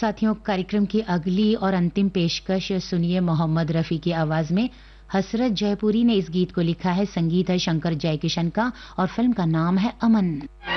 साथियों, कार्यक्रम की अगली और अंतिम पेशकश सुनिए मोहम्मद रफी की आवाज में। हसरत जयपुरी ने इस गीत को लिखा है, संगीत है शंकर जयकिशन का और फिल्म का नाम है अमन।